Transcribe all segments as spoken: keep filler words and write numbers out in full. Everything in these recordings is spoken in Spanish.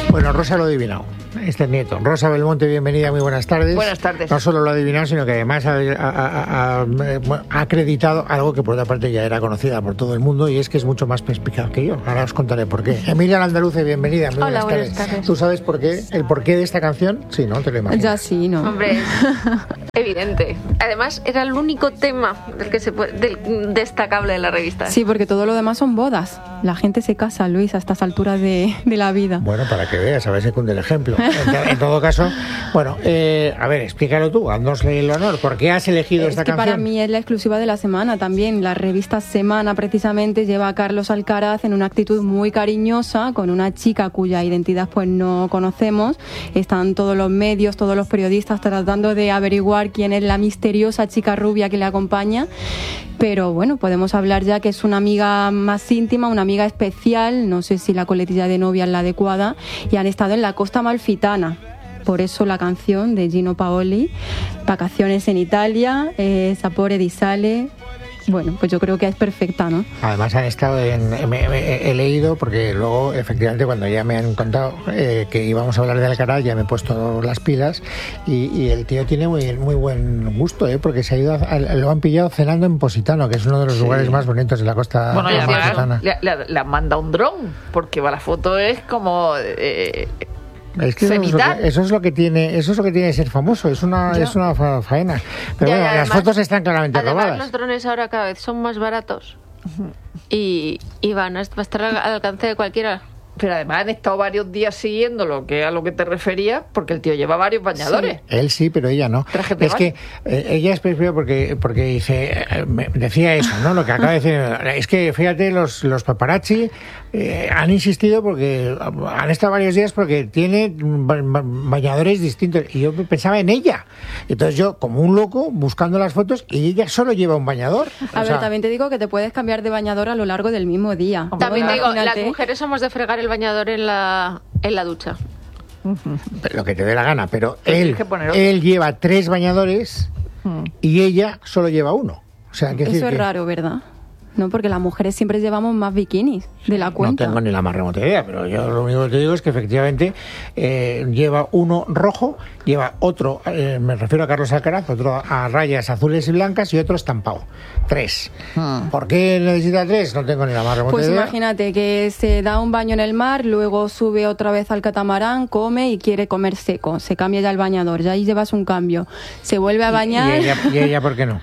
Bueno, Rosa lo ha adivinado. Este es Nieto. Rosa Belmonte, bienvenida, muy buenas tardes. Buenas tardes. No solo lo ha adivinado, sino que además ha, ha, ha, ha acreditado algo que por otra parte ya era conocida por todo el mundo, y es que es mucho más perspicaz que yo. Ahora os contaré por qué. Emilia Landaluce, bienvenida, muy Hola, buenas, buenas tardes. tardes. ¿Tú sabes por qué? ¿El porqué de esta canción? Sí, ¿no? Te lo imaginas. Ya sí, ¿no? Hombre, evidente. Además, era el único tema del que se puede, del destacable de la revista. Sí, porque todo lo demás son bodas. La gente se casa, Luis, a estas alturas de, de la vida. Bueno, para que veas, a ver si cunde el ejemplo. En, en todo caso, bueno, eh, a ver, explícalo tú, haznosle el honor. ¿Por qué has elegido es esta que canción? Para mí es la exclusiva de la semana también. La revista Semana, precisamente, lleva a Carlos Alcaraz en una actitud muy cariñosa con una chica cuya identidad pues no conocemos. Están todos los medios, todos los periodistas tratando de averiguar quién es la misteriosa chica rubia que le acompaña. Pero bueno, podemos hablar ya que es una amiga más íntima, una amiga especial, no sé si la coletilla de novia es la adecuada, y han estado en la costa amalfitana. Por eso la canción de Gino Paoli, Vacaciones en Italia, eh, Sapore di Sale. Bueno, pues yo creo que es perfecta, ¿no? Además han estado en... Me, me, he leído, porque luego, efectivamente, cuando ya me han contado eh, que íbamos a hablar de Alcaraz, ya me he puesto las pilas, y, y el tío tiene muy, muy buen gusto, ¿eh? Porque se ha ido a, lo han pillado cenando en Positano, que es uno de los sí. lugares más bonitos de la costa bueno, amalfitana. Le, le, le han mandado un dron, porque la foto es como... Eh, Es que eso es, que eso es lo que tiene, eso es lo que tiene ser famoso, es una, ya. es una faena. Pero ya, bueno, además, las fotos están claramente además, robadas. Los drones ahora cada vez son más baratos y, y van a estar al alcance de cualquiera. Pero además han estado varios días siguiendo lo que a lo que te refería, porque el tío lleva varios bañadores. Sí, él sí, pero ella no. Es que eh, ella es primero porque porque dice eh, me decía eso, ¿no? Lo que acaba de decir es que fíjate los los paparazzi eh, han insistido porque han estado varios días porque tiene bañadores distintos y yo pensaba en ella. Entonces yo como un loco buscando las fotos y ella solo lleva un bañador. A o ver, sea, también te digo que te puedes cambiar de bañador a lo largo del mismo día. También te digo, las mujeres somos de fregar el bañador en la en la ducha. Lo que te dé la gana, pero él, él lleva tres bañadores uh-huh. y ella solo lleva uno. O sea, que eso decir es que... raro, ¿verdad? No, porque las mujeres siempre llevamos más bikinis de la cuenta. No tengo ni la más remota idea, pero yo lo único que te digo es que efectivamente eh, lleva uno rojo, lleva otro, eh, me refiero a Carlos Alcaraz, otro a rayas azules y blancas y otro estampado. Tres. Hmm. ¿Por qué necesita tres? No tengo ni la más remota pues idea. Pues imagínate que se da un baño en el mar, luego sube otra vez al catamarán, come y quiere comer seco. Se cambia ya el bañador, ya ahí llevas un cambio. Se vuelve a bañar. ¿Y, y, ella, ¿y ella por qué no?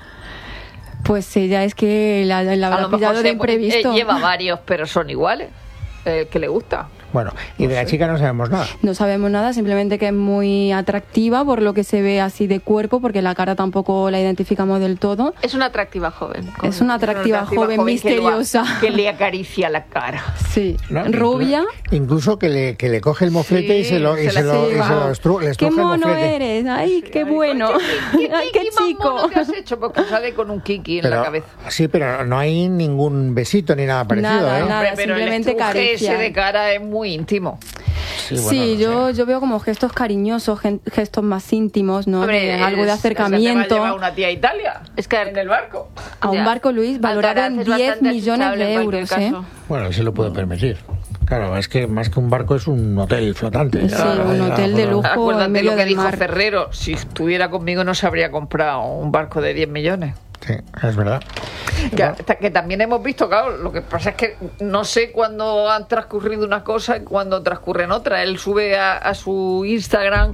Pues ella es que la, la habrá pillado de imprevisto. Eh, lleva varios, pero son iguales. Eh, que le gusta. Bueno, y no de sé. La chica no sabemos nada. No sabemos nada, simplemente que es muy atractiva por lo que se ve así de cuerpo, porque la cara tampoco la identificamos del todo. Es una atractiva joven. Es una atractiva, una atractiva joven, joven misteriosa. Que, lo, que le acaricia la cara. Sí, ¿no? Rubia. Incluso, incluso que, le, que le coge el moflete sí, y se lo, y se lo, y se lo estru, le ¡Qué mono eres! ¡Ay, qué bueno! ¿Qué, qué, ¡Ay, qué chico! ¿Qué has hecho? Porque sale con un kiki en pero, la cabeza. Sí, pero no hay ningún besito ni nada parecido, nada, ¿eh? Nada, pero simplemente el caricia. ese de cara es muy íntimo. Sí, bueno, sí no yo, sé. yo veo como gestos cariñosos, gestos más íntimos, ¿no? Hombre, de algo de acercamiento. ¿Se te va a llevar una tía a Italia? Es que en el barco. A un ya. barco, Luis, valorado en diez millones de euros, ¿eh? Bueno, se lo puede permitir. Claro, es que más que un barco es un hotel flotante. Sí, ya, un ya, hotel ya, de lujo. Acuérdate en medio lo que del dijo mar. Ferrero. Si estuviera conmigo no se habría comprado un barco de diez millones. Sí, es verdad. Que, que también hemos visto, claro, lo que pasa es que no sé cuándo han transcurrido una cosa y cuándo transcurren otras. Él sube a, a su Instagram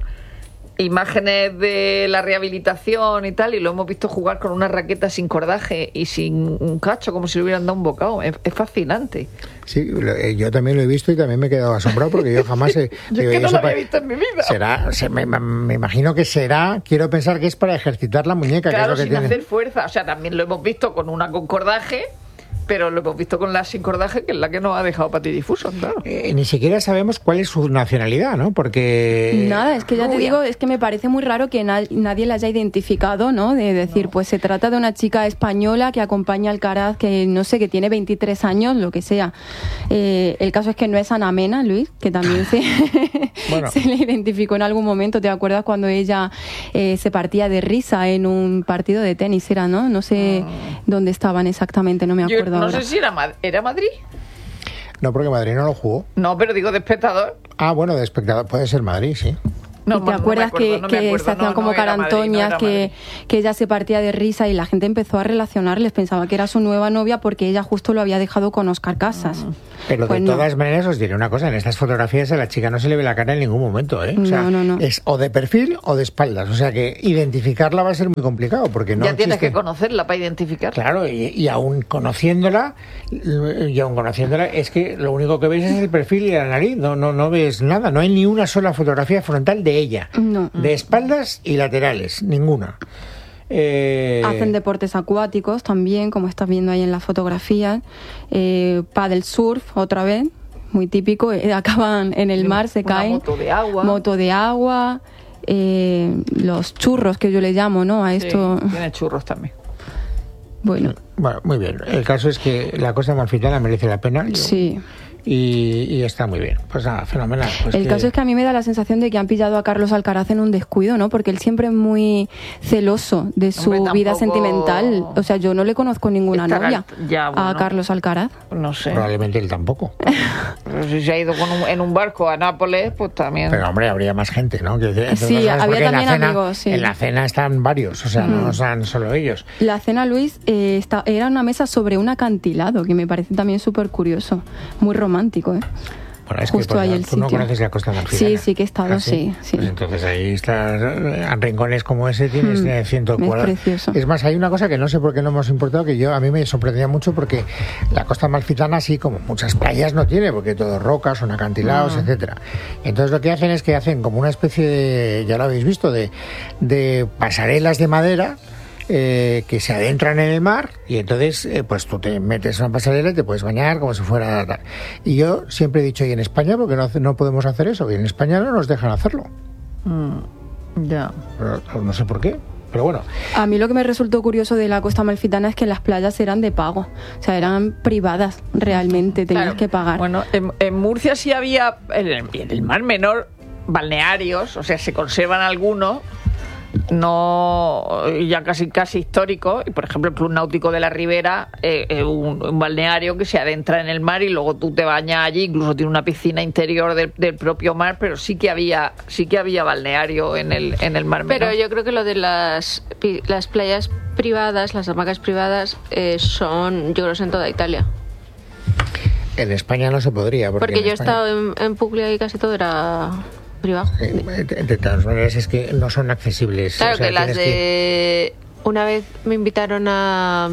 imágenes de la rehabilitación y tal, y lo hemos visto jugar con una raqueta sin cordaje y sin un cacho, como si le hubieran dado un bocado. Es, es fascinante. Sí, yo también lo he visto y también me he quedado asombrado porque yo jamás he... yo es que no lo había visto en mi vida. Será, se, me, me imagino que será, quiero pensar que es para ejercitar la muñeca. Claro, que es lo que sin tiene. hacer fuerza. O sea, también lo hemos visto con una con cordaje, pero lo hemos visto con la sin cordaje, que es la que nos ha dejado patidifuso, claro. Eh, ni siquiera sabemos cuál es su nacionalidad, ¿no? Porque... Nada, es que ya te digo, es que me parece muy raro que na- nadie la haya identificado, ¿no? De decir, no. Pues se trata de una chica española que acompaña al Alcaraz, que no sé, que tiene veintitrés años, lo que sea. Eh, el caso es que no es Ana Mena, Luis, que también se, bueno. se le identificó en algún momento. ¿Te acuerdas cuando ella eh, se partía de risa en un partido de tenis? Era, ¿no? No sé ah. dónde estaban exactamente, no me acuerdo. Yo, no ahora. sé si era, era Madrid. No, porque Madrid no lo jugó. No, pero digo de espectador. Ah, bueno, de espectador. Puede ser Madrid, sí. No, ¿Y te acuerdas no acuerdo, que, no que se hacían no, como no carantoñas, Madrid, no que, que ella se partía de risa y la gente empezó a relacionarles, pensaba que era su nueva novia porque ella justo lo había dejado con Óscar Casas. Pero pues de todas no. maneras os diré una cosa, en estas fotografías a la chica no se le ve la cara en ningún momento, ¿eh? O sea, no, no, no. es o de perfil o de espaldas, o sea que identificarla va a ser muy complicado porque no ya tienes existe... que conocerla para identificarla. Claro, y, y aún conociéndola, y aún conociéndola, es que lo único que ves es el perfil y la nariz, no, no, no ves nada, no hay ni una sola fotografía frontal de ella. No. De espaldas y laterales, ninguna. Eh... Hacen deportes acuáticos también, como estás viendo ahí en la fotografía. Eh, paddle surf, otra vez, muy típico. Eh, acaban en el mar, se Una caen. Moto de agua. Moto de agua. Eh, los churros, que yo le llamo, ¿no? A esto. Sí, tiene churros también. Bueno. Bueno, muy bien. El caso es que la Costa Amalfitana merece la pena. Yo... Sí. Y, y está muy bien. Pues nada, fenomenal. Pues el que... caso es que a mí me da la sensación de que han pillado a Carlos Alcaraz en un descuido, ¿no? Porque él siempre es muy celoso de su Hombre, vida tampoco... sentimental. O sea, yo no le conozco ninguna Estará novia ya, bueno. a Carlos Alcaraz. No sé. Probablemente él tampoco. Pero si se ha ido con un, en un barco a Nápoles, pues también. Pero hombre, habría más gente, ¿no? Que, sí, había también cena, amigos, sí. En la cena están varios, o sea, mm. no están solo ellos. La cena, Luis, eh, está, era una mesa sobre un acantilado, que me parece también súper curioso. Muy romántico, ¿eh? Bueno, es Justo que ahí pues, el tú sitio. no conoces la Costa Amalfitana. Sí, sí que he estado, ¿Ah, sí. sí. Pues entonces ahí está, en rincones como ese tienes mm, ciento cuadros. Es precioso. Es más, hay una cosa que no sé por qué no hemos importado, que yo a mí me sorprendía mucho porque la Costa Amalfitana, así como muchas playas, no tiene, porque todo rocas, son acantilados, mm. etcétera. Entonces lo que hacen es que hacen como una especie de, ya lo habéis visto, de, de pasarelas de madera. Eh, que se adentran en el mar y entonces eh, pues tú te metes en una pasarela y te puedes bañar como si fuera tal. Y yo siempre he dicho, y en España porque no, no podemos hacer eso, y en España no nos dejan hacerlo. Mm, ya. Pero, no sé por qué, pero bueno. A mí lo que me resultó curioso de la Costa Amalfitana es que las playas eran de pago, o sea, eran privadas realmente, tenías claro. que pagar. Bueno, en, en Murcia sí había, en el, en el Mar Menor, balnearios, o sea, se conservan algunos, no ya casi casi histórico, y por ejemplo el Club Náutico de la Ribera, eh, eh, un, un balneario que se adentra en el mar y luego tú te bañas allí, incluso tiene una piscina interior del, del propio mar, pero sí que había sí que había balneario en el en el mar menor. Pero yo creo que lo de las las playas privadas, las hamacas privadas, eh, son, yo creo, en toda Italia. En España no se podría, porque, porque yo he España... estado en, en Puglia y casi todo era privado. De, de todas maneras es que no son accesibles. Claro, o sea, que las de... Que... Una vez me invitaron a,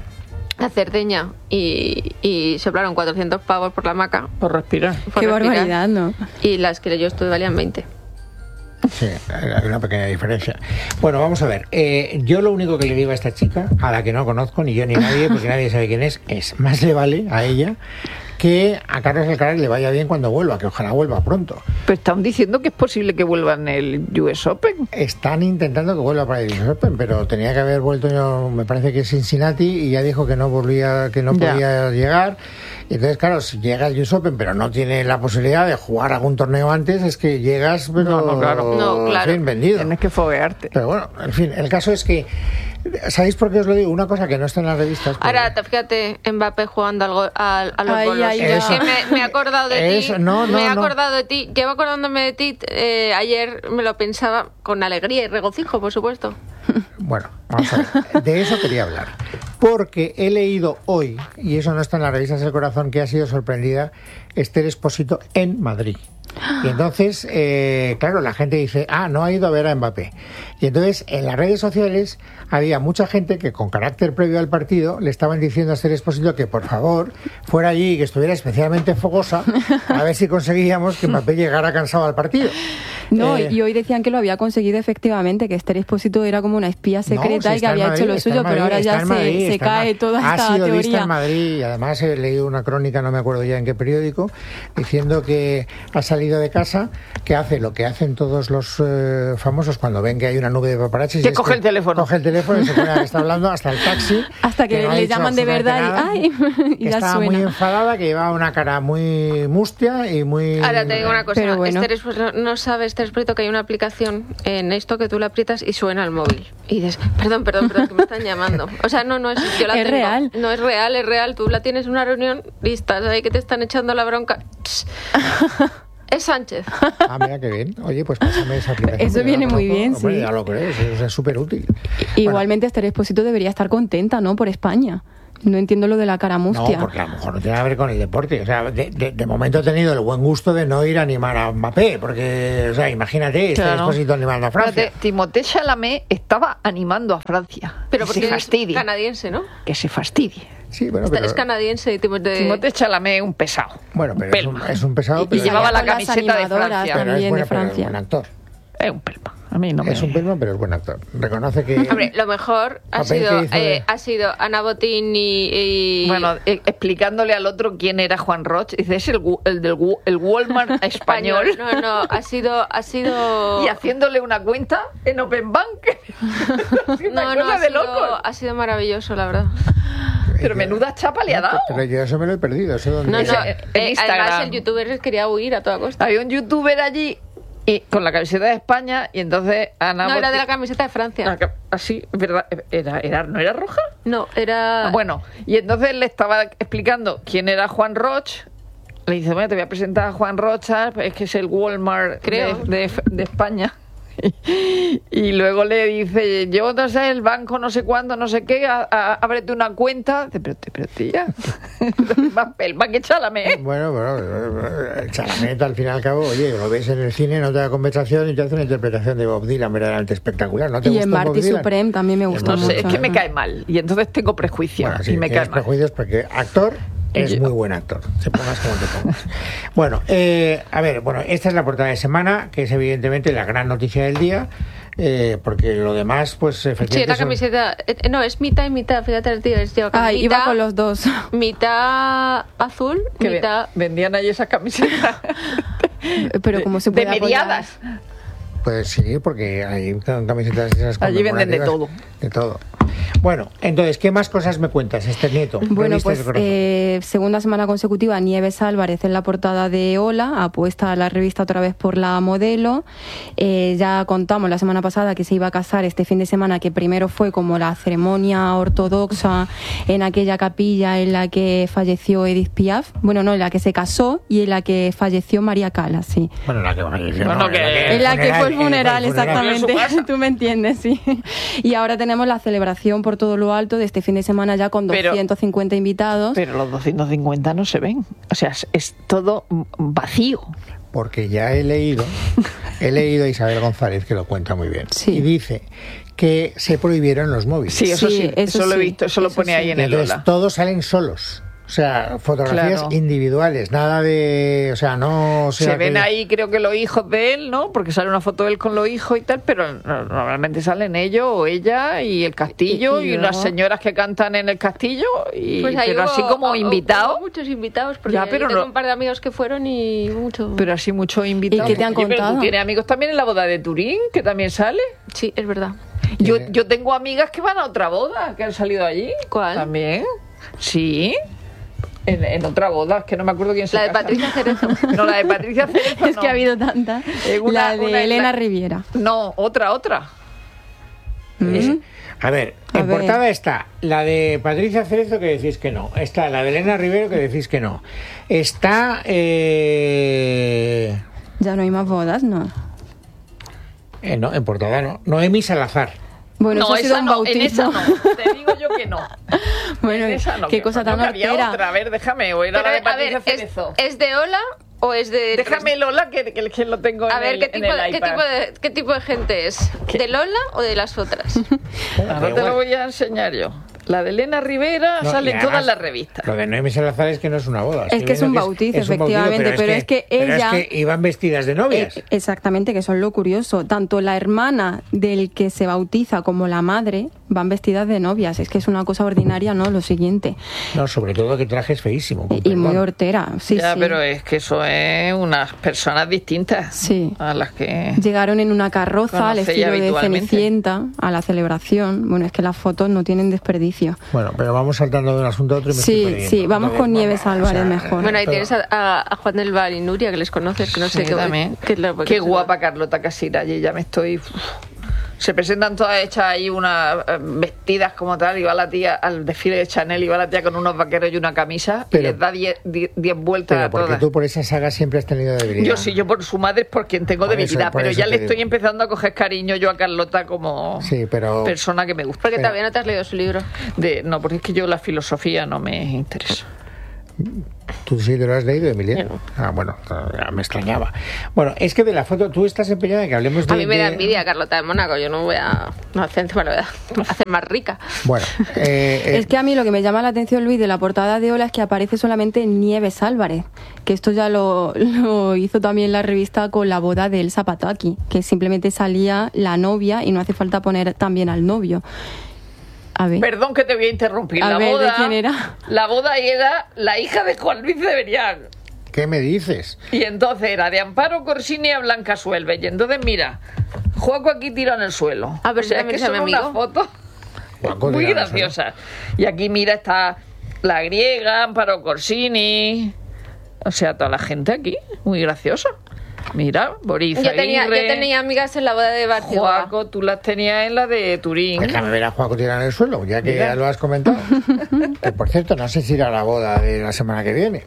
a Cerdeña y, y soplaron cuatrocientos pavos por la hamaca. Por respirar. Por Qué respirar. Barbaridad, ¿no? Y las que yo estuve valían veinte. Sí, hay una pequeña diferencia. Bueno, vamos a ver. Eh, yo lo único que le digo a esta chica, a la que no conozco, ni yo ni nadie, porque nadie sabe quién es, es más le vale a ella que a Carlos Alcaraz le vaya bien cuando vuelva, que ojalá vuelva pronto. Pero están diciendo que es posible que vuelva en el U S Open. Están intentando que vuelva para el U S Open, pero tenía que haber vuelto, yo, me parece que es Cincinnati, y ya dijo que no volvía, que no ya. podía llegar. Y entonces, claro, si llega al U S Open, pero no tiene la posibilidad de jugar algún torneo antes, es que llegas, pero no, no, claro. No, claro. En fin, vendido. Tienes que foguearte. Pero bueno, en fin, el caso es que, ¿sabéis por qué os lo digo? Una cosa que no está en las revistas. Porque... Ahora, fíjate, Mbappé jugando al go- al, a los ay, bolos. Ay, es que me, me he acordado de eso, ti. No, no, me he no. acordado de ti. Llevo acordándome de ti. Eh, ayer me lo pensaba con alegría y regocijo, por supuesto. Bueno, vamos a ver. De eso quería hablar. Porque he leído hoy, y eso no está en las revistas del corazón, que ha sido sorprendida Esther Expósito en Madrid. Y entonces, eh, claro, la gente dice, ah, no ha ido a ver a Mbappé. Y entonces, en las redes sociales había mucha gente que con carácter previo al partido le estaban diciendo a Esther Expósito que por favor fuera allí y que estuviera especialmente fogosa a ver si conseguíamos que Mbappé llegara cansado al partido. No, eh, y hoy decían que lo había conseguido efectivamente, que Esther Expósito era como una espía secreta no, si y que había Madrid, hecho lo suyo, Madrid, pero ahora ya Madrid, se, se cae toda ha esta sido teoría. Vista en Madrid, y además he leído una crónica, no me acuerdo ya en qué periódico, diciendo que ha salido de casa, que hace lo que hacen todos los eh, famosos cuando ven que hay una nube de paparazzi. Que coge el teléfono. Coge el teléfono y se pone a que está hablando hasta el taxi. Hasta que, que no le llaman de verdad nada, y, ay, y ya estaba suena. muy enfadada, que llevaba una cara muy mustia y muy... Ahora te digo una cosa, pero bueno. Esther, no, no sabes estaréis poniendo que hay una aplicación en esto que tú la aprietas y suena al móvil. Y dices, perdón, perdón, perdón, que me están llamando. O sea, no, no es... Yo la Es tengo. real. No es real, es real. Tú la tienes en una reunión y estás ahí que te están echando la bronca. Es Sánchez. Ah, mira qué bien. Oye, pues pásame esa aplicación. Eso porque viene no la muy conozco. bien, Hombre, sí. ya lo creo, eso es súper útil. Igualmente Esther Expósito debería estar contenta, ¿no? Por España. No entiendo lo de la cara mustia. No, porque a lo mejor no tiene que ver con el deporte. O sea, de, de, de momento he tenido el buen gusto de no ir a animar a Mbappé, porque, o sea, imagínate, este Claro. Expósito animando a Francia. Fíjate, Timothée Chalamet estaba animando a Francia. Pero que porque se es fastidie. canadiense, ¿no? Que se fastidie. Sí, bueno, Esta- pero, Es canadiense y Timothée... Timothée Chalamet es un pesado. bueno, pero es un, Pelma. es un pesado, Y pero, llevaba Salía la con las camiseta de animadoras Francia. pero es, también bueno, de pero es Francia. buen actor. Es un pelma. A mí no me... Es un pelma, pero es buen actor. Reconoce que... Hombre, lo mejor ha Papel sido, que hizo de- eh, ha sido Ana Botín y... y- Bueno, eh, explicándole al otro quién era Juan Roch, dice, es el, gu- el del gu- el Walmart español. No, no, ha sido... Ha sido... Y haciéndole una cuenta en Open Bank. una No, no, cosa ha de sido, locos. ha sido maravilloso, la verdad. Pero menuda chapa le ha dado. Pero yo eso me lo he perdido. Eso dónde No, es. no, en eh, Instagram. además el youtuber quería huir a toda costa. Había un youtuber allí y, con la camiseta de España y entonces Ana No, era de la Botín- camiseta de Francia. Ah, que- así, es verdad, era, era, ¿no era roja? No, era... Ah, bueno, y entonces le estaba explicando quién era Juan Roch. Le dice, bueno, te voy a presentar a Juan Rocha, es que es el Walmart Creo. de, de- de España. Y luego le dice, yo no sé, el banco no sé cuándo, no sé qué, a- a- ábrete una cuenta. Dice, pero, pero tía, más pelma que Chalamet. Bueno, bueno, el Chalamet al fin y al cabo, oye, lo ves en el cine, no te da conversación y te hace una interpretación de Bob Dylan verdaderamente espectacular. ¿No te Y gusta en Bob Marty Dylan? Supreme también me En gustó No Marty sé, es mucho. que me cae mal. Y entonces tengo prejuicios Bueno, sí, y me cae tienes mal. prejuicios porque actor es Yo- muy buen actor, se pongas como te pongas. Bueno, eh, a ver, bueno, esta es la portada de semana, que es evidentemente la gran noticia del día, eh, porque lo demás, pues Sí, efectivamente... la son- camiseta... eh, No, es mitad y mitad, fíjate el tío. Es, tío, Ay, mitad, iba con los dos. mitad azul, Que ve- mitad... vendían ahí esas camisetas Pero como se de puede apoyar? mediadas. Pues sí, porque hay camisetas esas Allí venden de conmemorativas, de todo. Bueno, entonces, ¿qué más cosas me cuentas, Esther Nieto? ¿Qué Bueno, viste pues de corazón? eh, segunda semana consecutiva, Nieves Álvarez en la portada de Hola, apuesta a la revista otra vez por la modelo. Eh, ya contamos la semana pasada que se iba a casar este fin de semana, que primero fue como la ceremonia ortodoxa en aquella capilla en la que falleció Edith Piaf. Bueno, no, en la que se casó y en la que falleció María Callas, sí. Bueno, la que, Bueno, no, que- En la que fue el funeral, En exactamente. su casa. Tú me entiendes, sí. Y ahora tenemos la celebración por todo lo alto de este fin de semana ya con Pero- doscientos cincuenta invitados. Pero los doscientos cincuenta no se ven. O sea, es, es todo vacío. Porque ya he leído, he leído a Isabel González, que lo cuenta muy bien. Sí. Y dice que se prohibieron los móviles. Sí, eso sí, Sí, eso, eso lo he sí, visto, eso lo eso pone sí. ahí en Y el entonces Lola. todos salen solos. O sea, fotografías Claro. individuales, nada de... O sea, no... sea Se ven que- ahí, creo que los hijos de él, ¿no? Porque sale una foto de él con los hijos y tal, pero no- normalmente salen ellos o ella y el castillo Y- y, y unas luego- señoras que cantan en el castillo, y, Pues ahí pero hubo- así como hubo- invitados. hubo muchos invitados, porque Ya, yo pero tengo no- un par de amigos que fueron y mucho... Pero así muchos invitados. ¿Y qué te han Oye, pero contado? ¿tú tienes amigos también en la boda de Turín, que también sale? Sí, es verdad. Yo, Tiene- yo tengo amigas que van a otra boda, que han salido allí. ¿Cuál? También. Sí. En, en otra boda, es que no me acuerdo quién se La de casa. Patricia Cerezo. No, la de Patricia Cerezo Es no. que ha habido tantas. Eh, una- la de una- Elena la- Riviera. No, otra, otra. Mm. A ver, A en ver. portada está la de Patricia Cerezo, que decís que no. Está la de Elena Rivero, que decís que no. Está... Eh... Ya no hay más bodas, ¿no? eh, no, en portada no. Noemí Salazar. Bueno, no, eso ha sido esa un no, bautizo. en esa no. Te digo yo que no. Bueno, En esa no, qué que- cosa tan no, que había hortera. otra. A ver, déjame, o era Pero, la de a ver, Patricia ¿es, Cerezo. ¿es de Ola o es de...? Déjame Lola, que, que, que lo tengo A en ver, el, ¿qué en tipo, el de, ¿qué, iPad. tipo de, ¿qué tipo de gente es? ¿De Lola o de las otras? Ahora te lo voy a enseñar yo. La de Elena Rivera No, sale y en todas además, las revistas. Lo de Noemí Salazar es que no es una boda. Es Estoy que es un viendo bautizo, es un bautizo, efectivamente, pero es que pero ella- es que iban vestidas de novias. Eh, exactamente, que eso es lo curioso. Tanto la hermana del que se bautiza como la madre van vestidas de novias. Es que es una cosa ordinaria, ¿no? Lo siguiente. No, sobre todo que traje es feísimo. con Y, y muy perdón. hortera. Sí, ya, sí. pero es que eso es unas personas distintas Sí. a las que... Llegaron en una carroza al Conoce ya estilo de habitualmente. Cenicienta a la celebración. Bueno, es que las fotos no tienen desperdicio. inicio. Bueno, pero vamos saltando de un asunto a otro y me Sí, estoy perdiendo. sí, vamos con Nieves Álvarez o sea, mejor. Bueno, ahí pero- tienes a, a- a Juan del Val y Nuria, que les conoces, que no sé Sí, qué. también. qué es lo- Qué guapa Carlota Casira, y ya me estoy... uf. Se presentan todas hechas ahí unas eh, vestidas como tal, y va la tía al desfile de Chanel y va la tía con unos vaqueros y una camisa Pero- y les da diez vueltas Pero a porque todas. tú por esa saga siempre has tenido debilidad. Yo sí, yo por su madre es por quien tengo Por eso- debilidad, por pero eso ya te le digo. estoy empezando a coger cariño yo a Carlota como Sí, pero... persona que me gusta. Porque Pero- todavía no te has leído su libro. De, no, porque es que yo la filosofía no me interesa. ¿Tú sí te lo has leído, Emilia? Yo no. Ah, bueno, ya me extrañaba. Bueno, es que de la foto, tú estás empeñada en que hablemos de... A mí me da de- envidia Carlota de Mónaco, yo no voy a... No, encima lo voy a hacer más rica. Bueno, eh, eh, Es que a mí lo que me llama la atención, Luis, de la portada de Hola es que aparece solamente Nieves Álvarez, que esto ya lo, lo hizo también la revista con la boda de Elsa Pataki, que simplemente salía la novia y no hace falta poner también al novio. A ver. Perdón que te voy a interrumpir. A la ver, ¿de boda, quién era? La boda era la hija de Juan Luis de Berián. ¿qué me dices? Y entonces era de Amparo Corsini a Blanca Suelve. Y entonces, mira, Juaco aquí tirado en el suelo. Ah, pero o sea, es también que es mi son unas amigo. fotos Juaco muy tirado en el suelo. graciosas. Y aquí, mira, está la griega, Amparo Corsini. O sea, toda la gente aquí, muy graciosa. Mira, Boris Yo tenía, yo Aguirre, tenía amigas en la boda de Barcelona. Juaco, tú las tenías en la de Turín. Déjame ver a Juaco tirado en el suelo, ya que Mira. ya lo has comentado. Que, por cierto, no sé si irá a la boda de la semana que viene.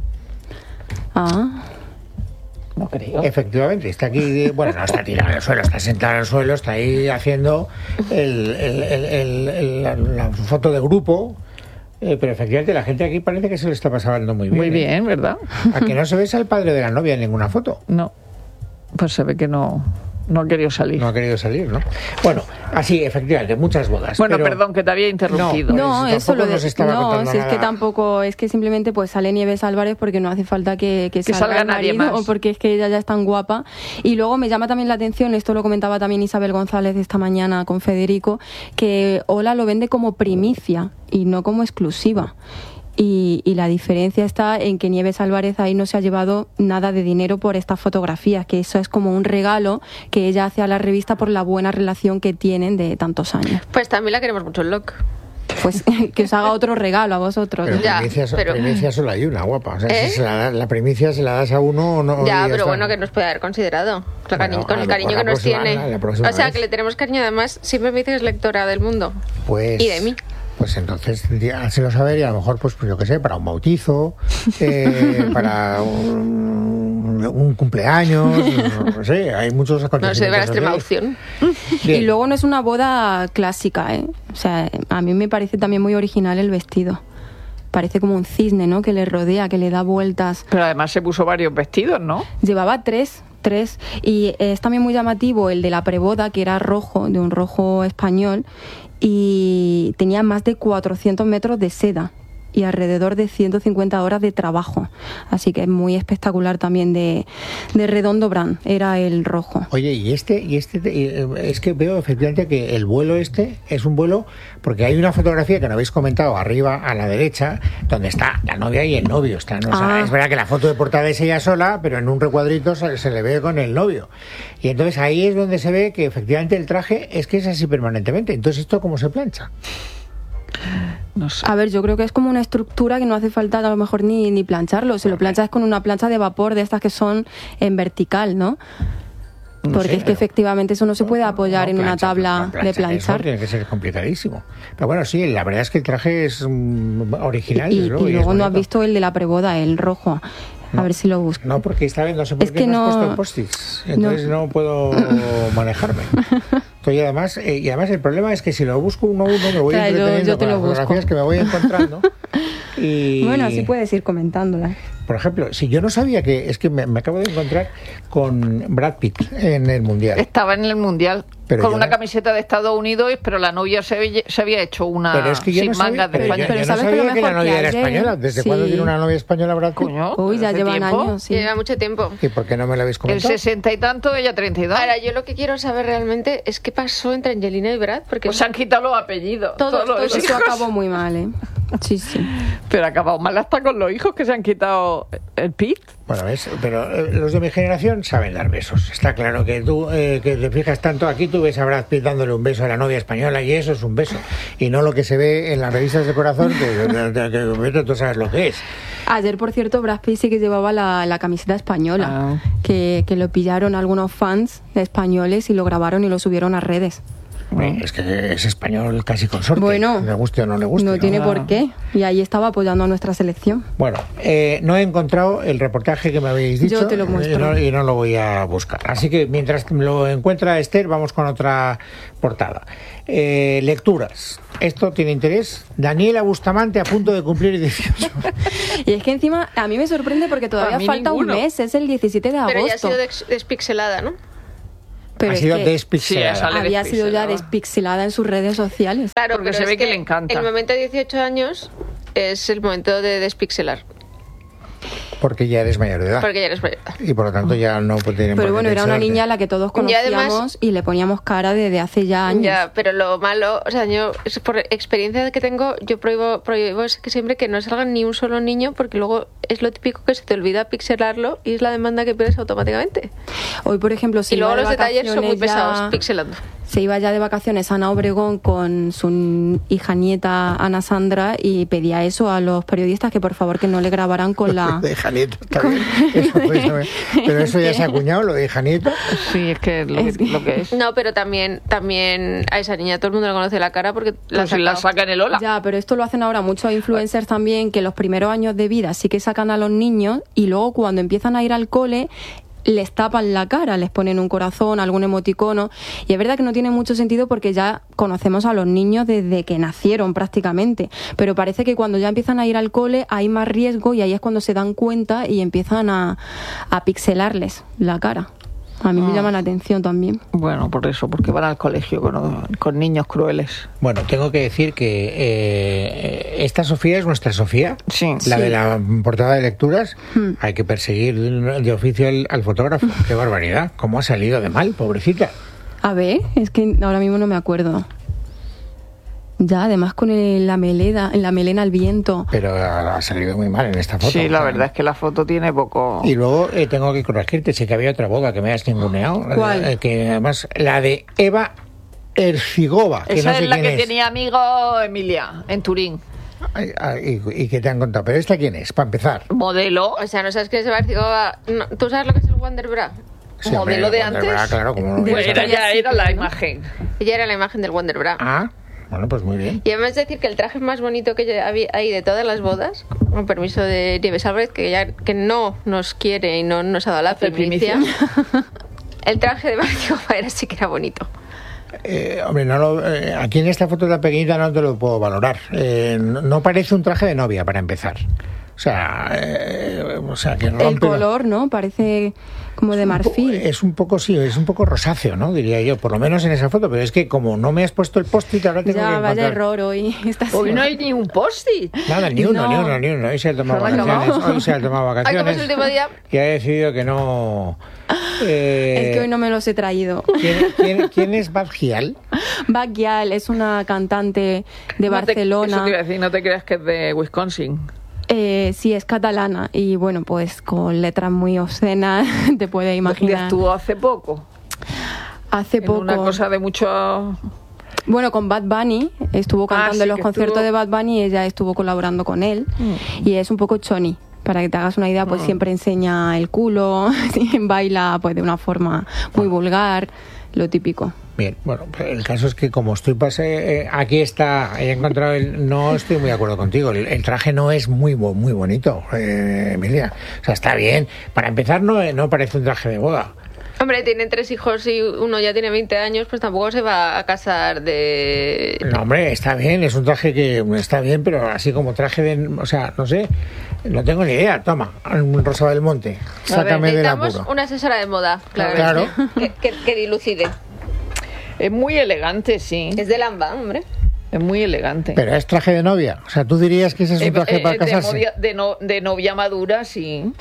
Ah, No creo. Efectivamente, está aquí, bueno, no está tirado en el suelo, está sentado en el suelo, está ahí haciendo el, el- el- el- el- la, la foto de grupo, eh, pero efectivamente la gente aquí parece que se lo está pasando muy bien. Muy ¿eh? bien, ¿verdad? A que no se ves al padre de la novia en ninguna foto. No. Pues se ve que no, no ha querido salir. No ha querido salir, ¿no? Bueno, así, efectivamente, muchas bodas. Bueno, pero- perdón, que te había interrumpido. No, no, eso eso lo tampoco de, nos estaba no, contando si es que nada. tampoco, es que simplemente pues sale Nieves Álvarez porque no hace falta que, que, Que salga, salga el nadie marido, más. o porque es que ella ya es tan guapa. Y luego me llama también la atención, esto lo comentaba también Isabel González esta mañana con Federico, que Hola lo vende como primicia y no como exclusiva. Y, y la diferencia está en que Nieves Álvarez ahí no se ha llevado nada de dinero por estas fotografías, que eso es como un regalo que ella hace a la revista por la buena relación que tienen de tantos años. Pues también la queremos mucho en Loc. Pues que os haga otro regalo a vosotros. Pero Ya, primicia, so- pero- primicia solo hay una, guapa. O sea, ¿Eh? si se la, da- la primicia se la das a uno o no. Ya, y pero está. bueno, que nos puede haber considerado. Con, Bueno, cariño- con a el lo cariño mejor que la nos próxima- tiene. la próxima O sea, vez. que le tenemos cariño. Además, siempre me dices lectora del mundo. Pues, Y de mí. Pues entonces, hácelo saber y a lo mejor, pues, pues yo qué sé, para un bautizo, eh, para un, un cumpleaños, no sé, hay muchos No acontecimientos. sé, de la extrema sociales. opción. Bien. Y luego no es una boda clásica, ¿eh? O sea, a mí me parece también muy original el vestido. Parece como un cisne, ¿no? Que le rodea, que le da vueltas. Pero además se puso varios vestidos, ¿no? Llevaba tres, tres. Y es también muy llamativo el de la preboda, que era rojo, de un rojo español, y tenía más de cuatrocientos metros de seda y alrededor de ciento cincuenta horas de trabajo. Así que es muy espectacular también de, de Redondo Brand, era el rojo. Oye, y este, y este, eh, es que veo efectivamente que el vuelo este es un vuelo, porque hay una fotografía que no habéis comentado arriba a la derecha, donde está la novia y el novio. Están, o sea, Ah. es verdad que la foto de portada es ella sola, pero en un recuadrito se, se le ve con el novio. Y entonces ahí es donde se ve que efectivamente el traje es que es así permanentemente. Entonces, ¿esto cómo se plancha? No sé. A ver, yo creo que es como una estructura que no hace falta a lo mejor ni, ni plancharlo. Si lo planchas con una plancha de vapor de estas que son en vertical, ¿no? No Porque sé, es que pero- efectivamente eso no se puede apoyar No, en una plancha, tabla plancha, de eso planchar. tiene que ser complicadísimo. Pero bueno, sí, la verdad es que el traje es mm, original. Y, desde luego, y y es luego no has bonito. visto el de la preboda, el rojo. A ver si lo busco. No, porque esta vez no sé por Es qué que no has no- puesto post-its. Entonces no, puedo manejarme. Estoy además, eh, y además el problema es que si lo busco uno a uno me voy Claro, yo- entreteniendo yo te con lo las busco. fotografías que me voy encontrando. Y, Bueno, así puedes ir comentándola. Por ejemplo, si yo no sabía que, es que me, me acabo de encontrar con Brad Pitt en el Mundial. Estaba en el Mundial Pero con yo una no- camiseta de Estados Unidos, pero la novia se, había- se había hecho una Pero es que yo sin no sabía, mangas de pero yo- España. yo Pero no ¿sabes que sabía lo que la mejor novia que era ayer- española. ¿Desde sí. cuándo tiene una novia española Brad Pitt? Coño, Uy, ya hace llevan tiempo. años, sí. Lleva mucho tiempo. ¿Y por qué no me lo habéis El comentado? sesenta y tanto, ella treinta y dos. Ahora, yo lo que quiero saber realmente es qué pasó entre Angelina y Brad, porque Pues se han quitado los apellidos. Todo- todos los todo Eso hijos. acabó muy mal, ¿eh? Sí, sí. Pero ha acabado mal hasta con los hijos que se han quitado el pit. Bueno, ¿ves? Pero eh, los de mi generación saben dar besos. Está claro que tú, eh, que te fijas tanto aquí, tú ves a Brad Pitt dándole un beso a la novia española y eso es un beso. Y no lo que se ve en las revistas de corazón, que, que, que, que tú sabes lo que es. Ayer, por cierto, Brad Pitt sí que llevaba la, la camiseta española, Ah. que, que lo pillaron algunos fans españoles y lo grabaron y lo subieron a redes. Eh, Es que es español casi consorte. Bueno, le guste o no le guste. No ¿no? tiene Ah. por qué. Y ahí estaba apoyando a nuestra selección. Bueno, eh, no he encontrado el reportaje que me habéis dicho. Yo te lo muestro. Y no, y no lo voy a buscar. Así que mientras lo encuentra Esther, vamos con otra portada. Eh, lecturas. Esto tiene interés. Daniela Bustamante a punto de cumplir dieciocho. Y es que encima a mí me sorprende porque A todavía mí falta ninguno. un mes, es el diecisiete de agosto. Pero ya ha sido des- despixelada, ¿no? Pero ha es sido que despixelada. Sí, sale había sido ya despixelada. despixelada en sus redes sociales. Claro, Porque pero se es ve que le encanta. El momento de dieciocho años es el momento de despixelar. Porque ya eres mayor de edad. Porque ya eres mayor. Y por lo tanto ya no tienen por Pero qué bueno, era una censurarte. niña a la que todos Y conocíamos además- y le poníamos cara desde hace ya años. Ya, pero lo malo, o sea, yo, es por experiencia que tengo, yo prohíbo, prohíbo es que siempre que no salga ni un solo niño, porque luego es lo típico que se te olvida pixelarlo y es la demanda que pierdes automáticamente. Hoy, por ejemplo, se y luego iba de los detalles son muy vacaciones ya- pesados, pixelando. Se iba ya de vacaciones Ana Obregón con su hija nieta Ana Sandra y pedía eso a los periodistas, que por favor que no le grabaran con la... De hija nieta, está bien. Eso puede saber. Pero eso ya se ha acuñado, lo de hija nieta. Sí, es que es lo, Es que, que- lo que es. No, pero también, también a esa niña todo el mundo le conoce la cara porque la Pues si la sacado. saca en el Ola. Ya, pero esto lo hacen ahora muchos influencers también, que los primeros años de vida sí que sacan a los niños y luego cuando empiezan a ir al cole les tapan la cara, les ponen un corazón, algún emoticono, y es verdad que no tiene mucho sentido porque ya conocemos a los niños desde que nacieron prácticamente, pero parece que cuando ya empiezan a ir al cole hay más riesgo y ahí es cuando se dan cuenta y empiezan a, a pixelarles la cara. A mí me Ah. llama la atención también. Bueno, por eso, porque van al colegio con, con niños crueles. Bueno, tengo que decir que eh, esta Sofía es nuestra Sofía, Sí. la Sí. de la portada de lecturas. Hmm. Hay que perseguir de oficio al, al fotógrafo. Qué barbaridad, cómo ha salido de mal, pobrecita. A ver, es que ahora mismo no me acuerdo. Ya, además con el- la, melena, la melena al viento. Pero ha, ha salido muy mal en esta foto. Sí, la verdad es que la foto tiene poco... Y luego eh, tengo que corregirte, sí que había otra boda que me has ninguneado. ¿Cuál? Eh, que además, la de Eva Ercigova, que Esa no sé es la quién que es. tenía amigo Emilia, en Turín. Ay, ay, y, y que te han contado. Pero esta quién es, para empezar. Modelo. O sea, no sabes qué se va a decir. No, ¿tú sabes lo que es el Wonder Bra? Sí, Modelo hombre, de Wonder antes. Bra, claro, como no voy a Pues De saber. era, ya era la ¿no? imagen. Ella era la imagen del Wonder Bra. Ah, bueno, pues muy bien. Y además decir que el traje más bonito que ya había- hay de todas las bodas, con permiso de Nieves Álvarez, que ya que no nos quiere y no nos ha dado la ¿Hace primicia, primicia? el traje de Matthew era sí que era bonito. Eh, hombre, no lo- eh, aquí en esta foto de la pequeñita no te lo puedo valorar. Eh, no, no parece un traje de novia, para empezar. O sea, eh, o sea que rompe El la- color, ¿no? Parece como de marfil. Es un poco, sí, es un poco rosáceo, ¿no? Diría yo, por lo menos en esa foto. Pero es que como no me has puesto el post-it, ahora tengo que Ya, encontrar... vaya error hoy. Esta Hoy no semana. hay ni un post-it. Nada, ni uno, No. ni uno, ni uno. Hoy se ha tomado Se han vacaciones. acabado. Hoy se ha tomado Ay, vacaciones. como es el último día. Que ha decidido que no... eh, Es que hoy no me los he traído. ¿quién, quién, quién es Badgial? Bagial es una cantante de No te- Barcelona. eso te iba a decir, no te creas que es de Wisconsin. Eh, sí, es catalana y bueno, pues con letras muy obscenas, te puedes Y imaginar. estuvo hace poco. Hace En poco. una cosa de mucho... Bueno, con Bad Bunny, estuvo cantando sí, en los que conciertos estuvo- de Bad Bunny y ella estuvo colaborando con él. Y es un poco choni. Para que te hagas una idea, pues siempre enseña el culo, baila pues de una forma muy vulgar, lo típico. Bien, bueno, el caso es que como estoy pase, eh, aquí está, he encontrado el, no estoy muy de acuerdo contigo, el, el traje no es muy bo- muy bonito, eh, Emilia. O sea, está bien. Para empezar, no, no parece un traje de boda. Hombre, tiene tres hijos y uno ya tiene veinte años, pues tampoco se va a casar de... No, hombre, está bien, es un traje que está bien, pero así como traje de, o sea, no sé, no tengo ni idea. Toma, un Rosa del Monte, sácame del Necesitamos apuro. una asesora de moda, claro. Claro. Que, que, que dilucide. Es muy elegante, sí. Es de Lamba, hombre. Es muy elegante. Pero es traje de novia, o sea, tú dirías que ese es un Eh, traje eh, para de, casarse. novia, de, no- de novia madura, sí.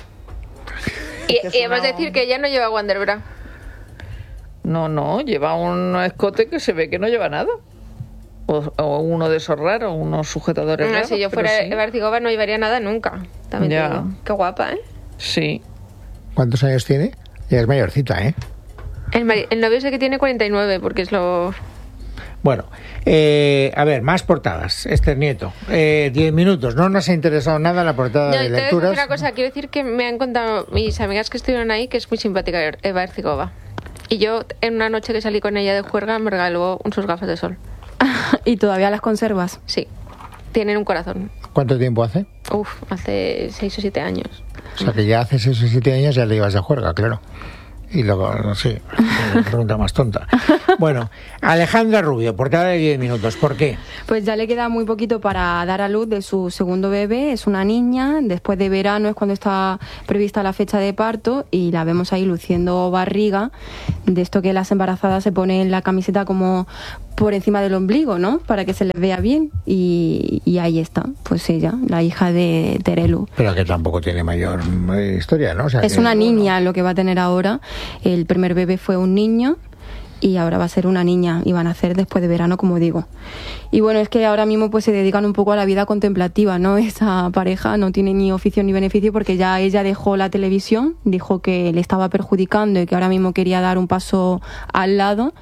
Y, que es y además una- decir que ella no lleva Wonder Bra. No, no, lleva un escote que se ve que no lleva nada. O, o uno de esos raros, unos sujetadores No, raros. si yo fuera pero sí. Eva Arcigova no llevaría nada nunca. También te Ya. digo. Qué guapa, ¿eh? Sí. ¿Cuántos años tiene? Ya es mayorcita, ¿eh? El, mari- el novio sé que tiene cuarenta y nueve, porque es lo... Bueno, eh, a ver, más portadas. Esther Nieto, eh, diez minutos. No nos ha interesado nada la portada No, de te voy a decir lecturas. una cosa, quiero decir que me han contado mis amigas que estuvieron ahí que es muy simpática Eva Arcigova. Y yo, en una noche que salí con ella de juerga, me regaló un sus gafas de sol. ¿Y todavía las conservas? Sí, tienen un corazón. ¿Cuánto tiempo hace? Uf, hace seis o siete años. O sea, que ya hace seis o siete años ya le ibas de juerga, claro. Y luego, no sé, pregunta más tonta. Bueno, Alejandra Rubio, portada de diez minutos. ¿Por qué? Pues ya le queda muy poquito para dar a luz de su segundo bebé. Es una niña. Después de verano es cuando está prevista la fecha de parto y la vemos ahí luciendo barriga. De esto que las embarazadas se ponen la camiseta como por encima del ombligo, ¿no? Para que se les vea bien. Y, y ahí está, pues ella, la hija de Terelu. Pero que tampoco tiene mayor eh, historia, ¿no? O sea, Es que- una niña lo que va a tener ahora. El primer bebé fue un niño y ahora va a ser una niña y van a hacer después de verano, como digo. Y bueno, es que ahora mismo pues se dedican un poco a la vida contemplativa, ¿no? Esa pareja no tiene ni oficio ni beneficio porque ya ella dejó la televisión, dijo que le estaba perjudicando y que ahora mismo quería dar un paso al lado.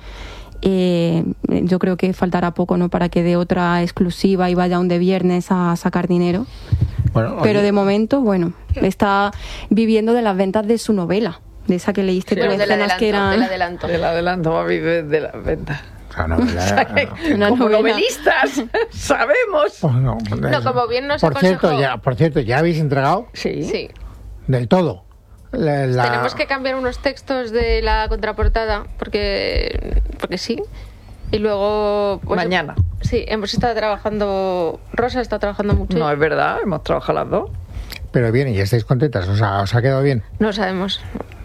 Eh, yo creo que faltará poco, ¿no? Para que dé otra exclusiva y vaya un de viernes a sacar dinero. Bueno, oye, Pero de momento, bueno, está viviendo de las ventas de su novela, de esa que leíste tú, Bueno, del escenas adelanto, que del eran... adelanto. El adelanto va a vivir de las ventas. o sea, novela- Una Como novela. novelistas, sabemos. Oh, no, No, como bien nos por cierto, aconsejó- ya, por cierto, ¿ya habéis entregado Sí. Sí. del todo? La- la- Tenemos que cambiar unos textos de la contraportada porque porque sí. Y luego... pues, Mañana. Sí, hemos estado trabajando... Rosa está trabajando mucho. No, es verdad, hemos trabajado las dos. Pero bien, ¿y estáis contentas? O sea, ¿os ha quedado bien? No sabemos.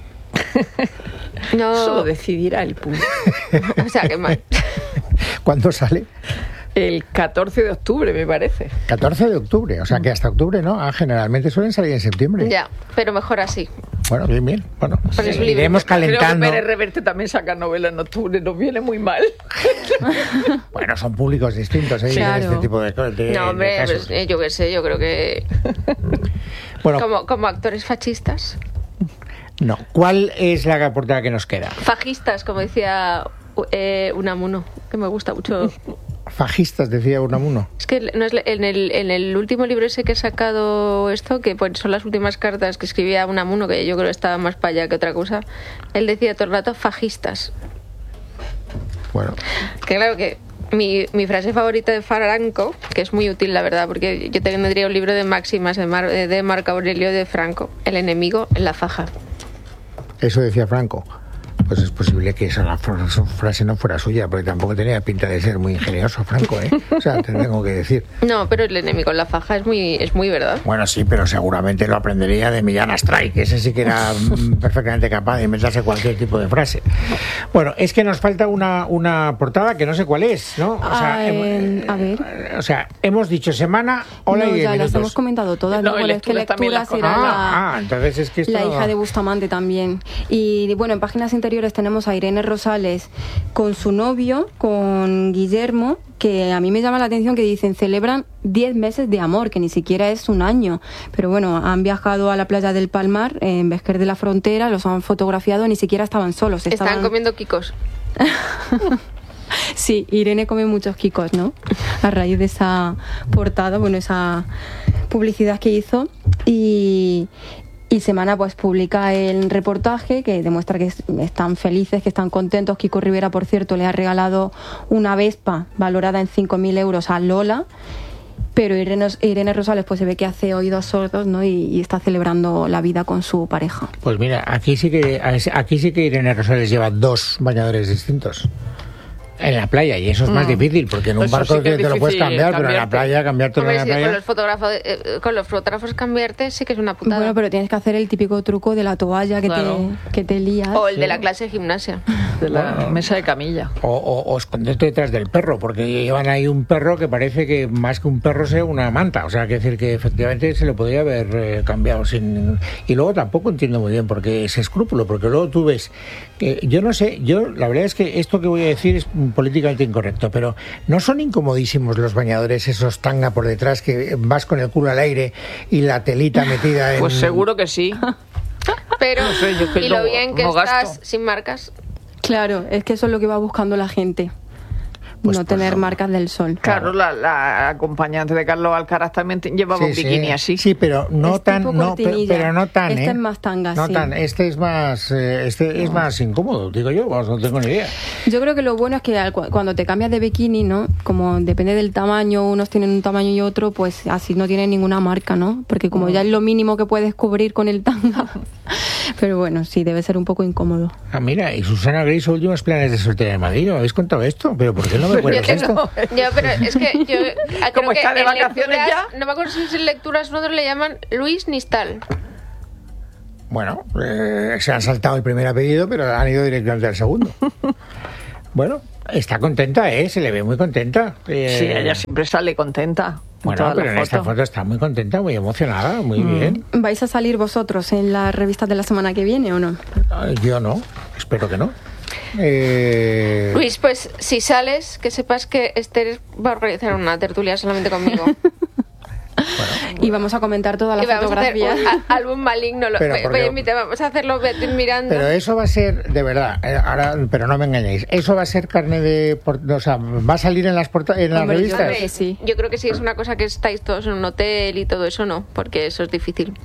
No... Solo decidirá el público. O sea, qué mal. ¿Cuándo sale? El catorce de octubre, me parece. catorce de octubre, o sea que hasta octubre, ¿no? Ah, generalmente suelen salir en septiembre. Ya, pero mejor así. Bueno, bien, bien. Bueno, Pero es un libro. iremos calentando. Creo que Pérez Reverte también saca novela en octubre, nos viene muy mal. Bueno, son públicos distintos, ¿eh? Claro. Este tipo de, de- de No, hombre, casos. pues, eh, yo qué sé, yo creo que... Bueno, Como, como actores fascistas. no. ¿Cuál es la portada que nos queda? Fajistas, como decía eh, Unamuno, que me gusta mucho. Fajistas, decía Unamuno. Es que no es le- en, el, en el último libro ese que he sacado esto, que pues, son las últimas cartas que escribía Unamuno, que yo creo que estaba más para allá que otra cosa, él decía todo el rato fajistas. Bueno, Que claro que mi, mi frase favorita de Franco, que es muy útil la verdad, porque yo tendría un libro de máximas de, Mar- de Marco Aurelio de Franco, el enemigo en la faja. eso decía Franco. Pues es posible que esa la fra- esa frase no fuera suya, porque tampoco tenía pinta de ser muy ingenioso, Franco, ¿eh? O sea, te tengo que decir. No, pero el enemigo en la faja es muy, es muy verdad. Bueno, sí, pero seguramente lo aprendería de Millán Astray, que ese sí que era mm, perfectamente capaz de inventarse cualquier tipo de frase. Bueno, es que nos falta una, una portada que no sé cuál es, ¿no? O sea, Ah, hem- eh, a ver. O sea, hemos dicho semana, hola no, y diez ya las minutos. hemos comentado todas. No, ¿no? y Bueno, es que lecturas también lecturas las era conozco. la, Ah, ah, entonces es que esto... la hija de Bustamante también. Y bueno, en páginas interiores tenemos a Irene Rosales con su novio, con Guillermo, que a mí me llama la atención que dicen celebran diez meses de amor, que ni siquiera es un año. Pero bueno, han viajado a la playa del Palmar, en Vesquer de la Frontera, los han fotografiado, ni siquiera estaban solos. Estaban Estaban... comiendo kikos. Sí, Irene come muchos kikos, ¿no? A raíz de esa portada, bueno, esa publicidad que hizo. Y, y Semana pues publica el reportaje que demuestra que es- están felices, que están contentos. Kiko Rivera, por cierto, le ha regalado una Vespa valorada en cinco mil euros a Lola. Pero Irene, Irene Rosales pues se ve que hace oídos sordos, ¿no? Y, y está celebrando la vida con su pareja. Pues mira, aquí sí que aquí sí que Irene Rosales lleva dos bañadores distintos. En la playa, y eso es más difícil, porque en un Eso barco sí que es te, te lo puedes difícil cambiar, pero en la cambiarte. playa, cambiarte en Hombre, la sí, con playa... los fotógrafos, eh, con los fotógrafos cambiarte sí que es una putada. Bueno, pero tienes que hacer el típico truco de la toalla que, Claro. te, que te lías. O el de la clase de gimnasia. de la bueno, mesa de camilla. O, o, o esconderte detrás del perro, porque llevan ahí un perro que parece que más que un perro sea una manta. O sea, que decir que efectivamente se lo podría haber eh, cambiado sin... Y luego tampoco entiendo muy bien porque ese escrúpulo, porque luego tú ves que yo no sé, yo la verdad es que esto que voy a decir es políticamente incorrecto, pero ¿no son incomodísimos los bañadores esos tanga por detrás que vas con el culo al aire y la telita metida en... Pues seguro que sí. Pero, no sé, yo que y no, lo bien que no estás gasto. sin marcas. Claro, es que eso es lo que va buscando la gente. Pues no por tener eso. marcas del sol. Claro, la, la acompañante de Carlos Alcaraz también te- llevaba Sí, un sí. bikini así. Sí, pero no Es tan, tipo no, pe- cortinilla. pero no tan, Este ¿eh? es más tanga, no sí. tan, este es más, eh, este es más incómodo, digo yo, vamos, no tengo ni idea. Yo creo que lo bueno es que al- cu- cuando te cambias de bikini, ¿no? Como depende del tamaño, unos tienen un tamaño y otro, pues así no tienen ninguna marca, ¿no? Porque como ya es lo mínimo que puedes cubrir con el tanga. Pero bueno, sí, debe ser un poco incómodo. Ah, mira, y Susana Grey, sus últimos planes de soltera de Madrid, ¿me habéis contado esto? ¿Pero por qué no me Yo cuentas tengo, esto? yo, pero es que yo creo Como que está de en vacaciones lecturas, ya. no me acuerdo si en lecturas nosotros le llaman Luis Nistal. Bueno, eh, se han saltado el primer apellido, pero han ido directamente al segundo. Bueno, está contenta, ¿eh? Se le ve muy contenta. Eh, Sí, ella siempre sale contenta. en Bueno, todas pero las en esta fotos. foto está muy contenta, muy emocionada, muy Mm. bien. ¿Vais a salir vosotros en las revistas de la semana que viene o no? Eh, Yo no, espero que no. Eh... Luis, pues si sales, que sepas que Esther va a organizar una tertulia solamente conmigo. Y vamos a comentar todas las Y vamos a hacer fotografías. un a- álbum maligno. Lo, Pero voy- porque- voy a invitar- vamos a hacerlo ve- mirando. Pero eso va a ser, de verdad, eh, ahora, pero no me engañéis, eso va a ser carne de... por- o sea, va a salir en las, porta- en las Hombre, yo revistas. creo que sí. Yo creo que sí es una cosa que estáis todos en un hotel y todo eso, no, porque eso es difícil.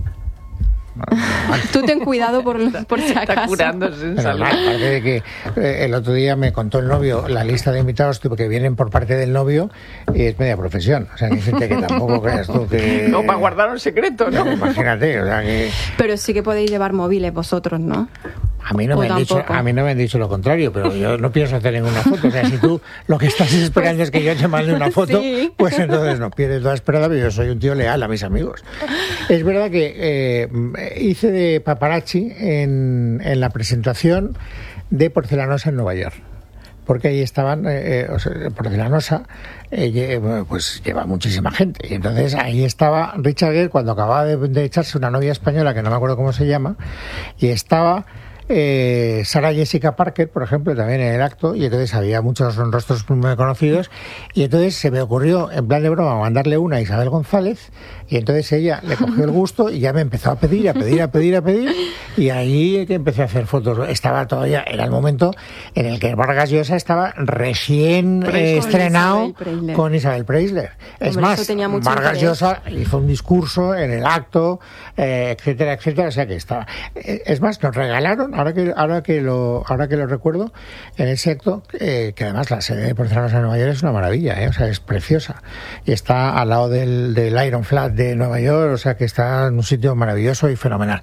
Tú ten cuidado por, por si Está acaso. curándose en Pero salud. mal, aparte de que eh, el otro día me contó el novio la lista de invitados tipo, que vienen por parte del novio y es media profesión. O sea, que gente que tampoco creas tú que... No, para guardar un secreto, ¿no? Imagínate, o sea que... Pero sí que podéis llevar móviles vosotros, ¿no? A mí, no O me han dicho, tampoco. a mí no me han dicho lo contrario, pero yo no pienso hacer ninguna foto. O sea, si tú lo que estás esperando es que yo te mande una foto, Sí. pues entonces no pierdes toda esperanza, pero yo soy un tío leal a mis amigos. Es verdad que eh, hice de paparazzi en, en la presentación de Porcelanosa en Nueva York. Porque ahí estaban, eh, eh, o sea, Porcelanosa eh, lle- pues lleva muchísima gente. Y entonces ahí estaba Richard Gere cuando acababa de, de echarse una novia española que no me acuerdo cómo se llama, y estaba eh, Sarah Jessica Parker, por ejemplo, también en el acto, y entonces había muchos rostros muy conocidos, y entonces se me ocurrió, en plan de broma, mandarle una a Isabel González, y entonces ella le cogió el gusto y ya me empezó a pedir, a pedir, a pedir, a pedir, y ahí que empecé a hacer fotos. Estaba todavía, era el momento en el que Vargas Llosa estaba recién eh, Con estrenado Isabel Preisler. con Isabel Preisler. Es Hombre, más, eso tenía mucho Vargas interés. Llosa hizo un discurso en el acto, eh, etcétera, etcétera, o sea que estaba. Eh, Es más, nos regalaron, ahora que ahora que lo ahora que lo recuerdo, en ese acto, eh, que además la sede de Porcelanosa de Nueva York es una maravilla, eh, o sea, es preciosa. Y está al lado del, del Iron Flat de Nueva York, o sea que está en un sitio maravilloso y fenomenal.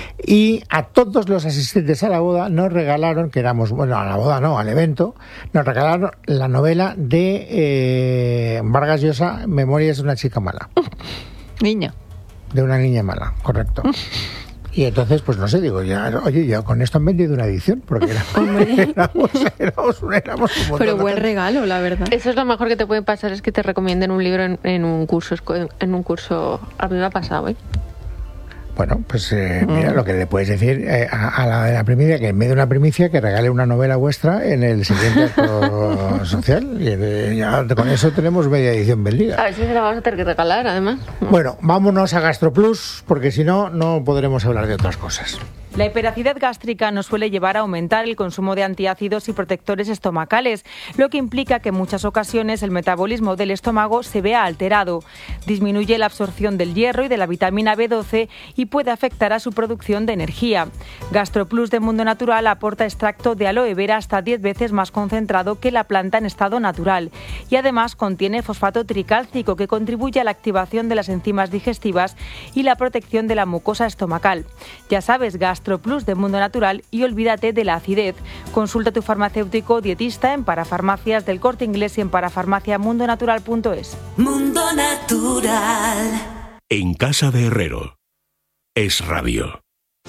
Y a todos los asistentes a la boda nos regalaron, que éramos, bueno, a la boda no, al evento, nos regalaron la novela de eh, Vargas Llosa, Memorias de una chica mala. Niña. De una niña mala, correcto. Y entonces, pues no sé, digo, ya, oye, ya con esto han vendido una edición, porque éramos, éramos, éramos, éramos un montón Pero de buen gente. regalo, la verdad. Eso es lo mejor que te puede pasar, es que te recomienden un libro en, en un curso esco- en un curso. A mí me ha pasado, ¿eh? Bueno, pues eh, mira, lo que le puedes decir eh, a, a la de la primicia, que en vez de una primicia, que regale una novela vuestra en el siguiente acto social. Y eh, ya con eso tenemos media edición vendida. A ver si se la vamos a tener que regalar, además. Bueno, vámonos a GastroPlus, porque si no, no podremos hablar de otras cosas. La hiperacidez gástrica nos suele llevar a aumentar el consumo de antiácidos y protectores estomacales, lo que implica que en muchas ocasiones el metabolismo del estómago se vea alterado. Disminuye la absorción del hierro y de la vitamina B doce y puede afectar a su producción de energía. GastroPlus de Mundo Natural aporta extracto de aloe vera hasta diez veces más concentrado que la planta en estado natural y además contiene fosfato tricálcico que contribuye a la activación de las enzimas digestivas y la protección de la mucosa estomacal. Ya sabes, GastroPlus de Mundo Natural y olvídate de la acidez. Consulta a tu farmacéutico o dietista en Parafarmacias del Corte Inglés y en parafarmaciamundonatural punto es. Mundo Natural. En casa de Herrero. Es Radio.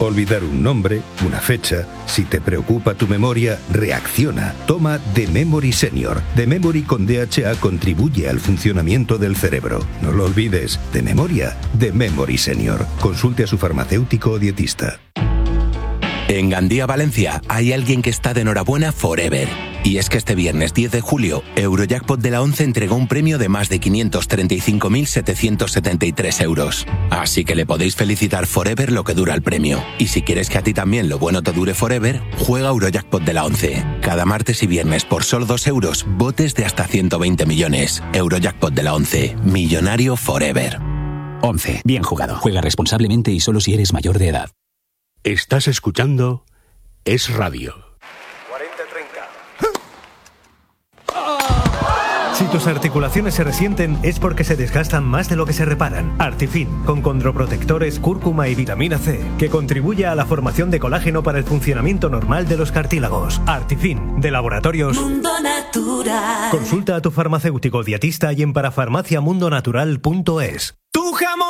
Olvidar un nombre, una fecha. Si te preocupa tu memoria, reacciona. Toma The Memory Senior. The Memory con D H A contribuye al funcionamiento del cerebro. No lo olvides. De memoria, The Memory Senior. Consulte a su farmacéutico o dietista. En Gandía, Valencia, hay alguien que está de enhorabuena forever. Y es que este viernes diez de julio, Eurojackpot de la once entregó un premio de más de quinientos treinta y cinco mil setecientos setenta y tres euros. Así que le podéis felicitar forever lo que dura el premio. Y si quieres que a ti también lo bueno te dure forever, juega Eurojackpot de la once. Cada martes y viernes por solo dos euros, botes de hasta ciento veinte millones. Eurojackpot de la once. Millonario forever. once. Bien jugado. Juega responsablemente y solo si eres mayor de edad. Estás escuchando Es Radio. cuarenta treinta. Si tus articulaciones se resienten es porque se desgastan más de lo que se reparan. Artifin, con condroprotectores, cúrcuma y vitamina C, que contribuye a la formación de colágeno para el funcionamiento normal de los cartílagos. Artifin, de Laboratorios Mundo Natural. Consulta a tu farmacéutico dietista y en parafarmaciamundonatural punto es. Tu jamón